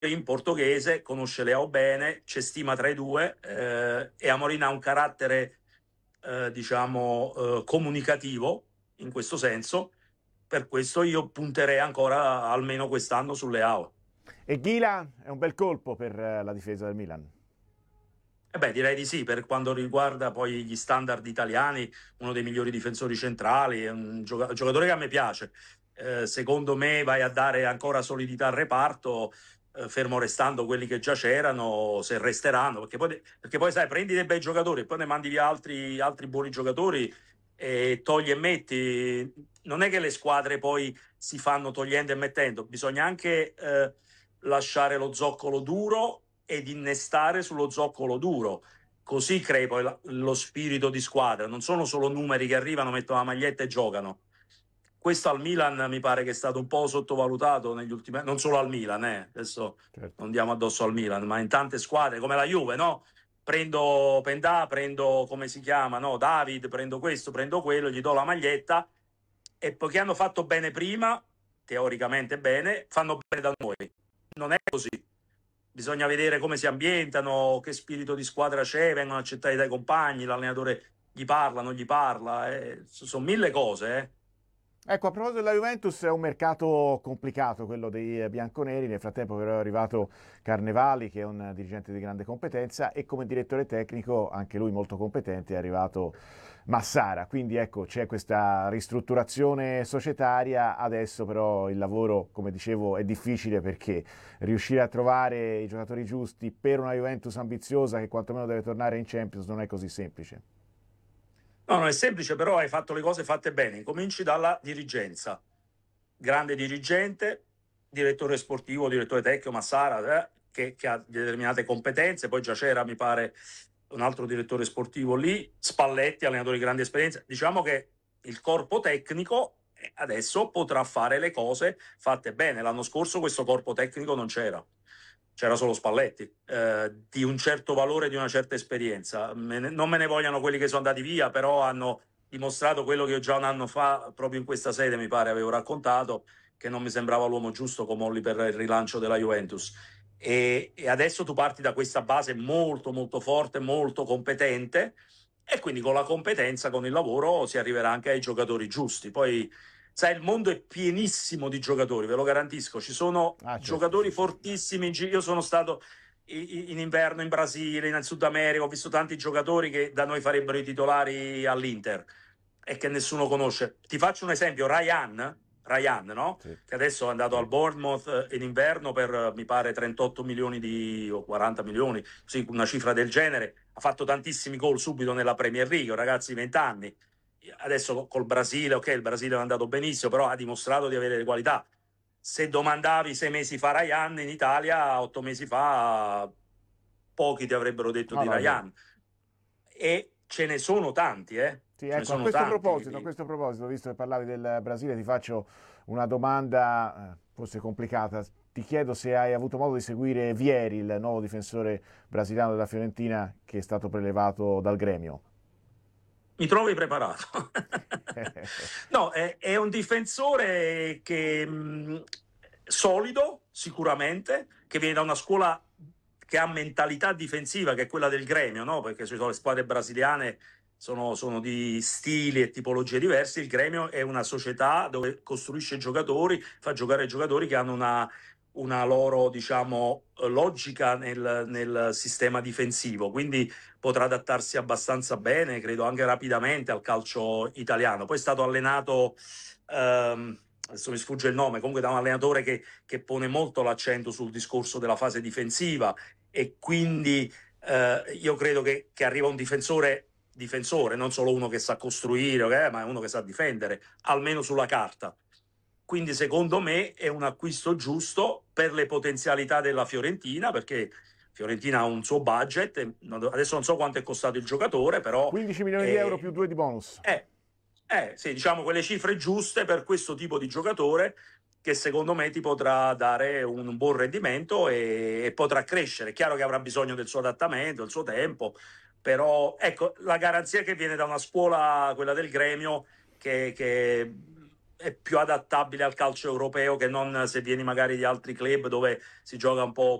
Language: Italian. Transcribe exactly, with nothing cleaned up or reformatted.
in portoghese, conosce Leao bene, c'è stima tra i due, eh, e Amorim ha un carattere, eh, diciamo, eh, comunicativo in questo senso. Per questo io punterei ancora almeno quest'anno su Leao. E Ghila è un bel colpo per eh, la difesa del Milan. Eh beh, direi di sì, per quanto riguarda poi gli standard italiani, uno dei migliori difensori centrali, è un gioca- giocatore che a me piace. Eh, secondo me vai a dare ancora solidità al reparto, eh, fermo restando quelli che già c'erano, se resteranno, perché poi, perché poi sai, prendi dei bei giocatori e poi ne mandi via altri, altri buoni giocatori e togli e metti. Non è che le squadre poi si fanno togliendo e mettendo, bisogna anche eh, lasciare lo zoccolo duro ed innestare sullo zoccolo duro. Così crei poi la, lo spirito di squadra. Non sono solo numeri che arrivano, mettono la maglietta e giocano. Questo al Milan mi pare che è stato un po' sottovalutato negli ultimi anni, non solo al Milan, eh. Adesso Certo. non diamo addosso al Milan, ma in tante squadre come la Juve, no? Prendo Pendà, prendo come si chiama, no? David, prendo questo, prendo quello, gli do la maglietta e poiché hanno fatto bene prima, teoricamente bene, fanno bene da noi. Non è così. Bisogna vedere come si ambientano, che spirito di squadra c'è, vengono accettati dai compagni, l'allenatore gli parla, non gli parla, eh. Sono mille cose, eh. Ecco, a proposito della Juventus, è un mercato complicato quello dei bianconeri. Nel frattempo però è arrivato Carnevali, che è un dirigente di grande competenza, e come direttore tecnico, anche lui molto competente, è arrivato Massara. Quindi ecco, c'è questa ristrutturazione societaria. Adesso però il lavoro, come dicevo, è difficile, perché riuscire a trovare i giocatori giusti per una Juventus ambiziosa che quantomeno deve tornare in Champions non è così semplice. No, non è semplice, però hai fatto le cose fatte bene. Cominci dalla dirigenza. Grande dirigente, direttore sportivo, direttore tecnico, Massara, eh, che, che ha determinate competenze. Poi già c'era, mi pare, un altro direttore sportivo lì. Spalletti, allenatore di grande esperienza. Diciamo che il corpo tecnico adesso potrà fare le cose fatte bene. L'anno scorso questo corpo tecnico non c'era. C'era solo Spalletti, eh, di un certo valore, di una certa esperienza. Me ne, non me ne vogliano quelli che sono andati via, però hanno dimostrato quello che io già un anno fa, proprio in questa sede, mi pare, avevo raccontato, che non mi sembrava l'uomo giusto Comolli per il rilancio della Juventus. E, e adesso tu parti da questa base molto, molto forte, molto competente, e quindi con la competenza, con il lavoro, si arriverà anche ai giocatori giusti. Poi sai, il mondo è pienissimo di giocatori, ve lo garantisco. Ci sono Ah, certo, giocatori sì, sì. fortissimi. Io sono stato in inverno in Brasile, in Sud America, ho visto tanti giocatori che da noi farebbero i titolari all'Inter e che nessuno conosce. Ti faccio un esempio, Ryan, Ryan, no? Sì. Che adesso è andato al Bournemouth in inverno per, mi pare, trentotto milioni di, o quaranta milioni, sì, una cifra del genere. Ha fatto tantissimi gol subito nella Premier League, ragazzi, venti anni. Adesso col Brasile, ok, il Brasile è andato benissimo, però ha dimostrato di avere le qualità. Se domandavi sei mesi fa Ryan in Italia, otto mesi fa, pochi ti avrebbero detto No, di no, è vero. Ryan. E ce ne sono tanti, eh? Sì, Ce ne ecco, a sono questo proposito, a tanti. questo proposito, visto che parlavi del Brasile, ti faccio una domanda, eh, forse complicata. Ti chiedo se hai avuto modo di seguire Vieri, il nuovo difensore brasiliano della Fiorentina, che è stato prelevato dal Gremio. Mi trovi preparato. No, è, è un difensore che mh, solido, sicuramente, che viene da una scuola che ha mentalità difensiva, che è quella del Gremio, no? Perché ci sono le squadre brasiliane sono, sono di stili e tipologie diverse. Il Gremio è una società dove costruisce giocatori, fa giocare giocatori che hanno una, una loro, diciamo, logica nel, nel sistema difensivo. Quindi potrà adattarsi abbastanza bene, credo anche rapidamente al calcio italiano. Poi è stato allenato, ehm, adesso mi sfugge il nome, comunque da un allenatore che, che pone molto l'accento sul discorso della fase difensiva e quindi eh, io credo che, che arriva un difensore difensore, non solo uno che sa costruire, eh, ma è uno che sa difendere, almeno sulla carta. Quindi secondo me è un acquisto giusto per le potenzialità della Fiorentina, perché Fiorentina ha un suo budget, adesso non so quanto è costato il giocatore, però quindici milioni di euro è, più due di bonus. è, è sì, diciamo quelle cifre giuste per questo tipo di giocatore che secondo me ti potrà dare un buon rendimento e, e potrà crescere. È chiaro che avrà bisogno del suo adattamento, del suo tempo, però ecco, la garanzia che viene da una scuola, quella del Gremio, che, che è più adattabile al calcio europeo che non se vieni magari di altri club dove si gioca un po'